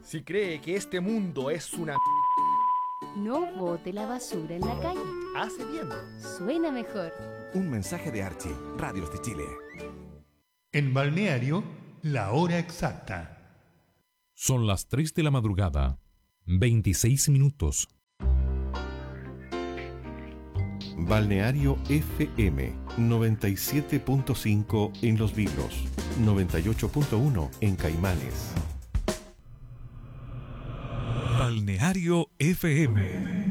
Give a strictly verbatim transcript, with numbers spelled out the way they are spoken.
Si cree que este mundo es una... No bote la basura en la calle. Hace bien. Suena mejor. Un mensaje de Archie, Radios de Chile. En Balneario, la hora exacta. Son las tres de la madrugada, veintiséis minutos. Balneario F M noventa y siete punto cinco en Los Vilos, noventa y ocho punto uno en Caimanes. Balneario F M.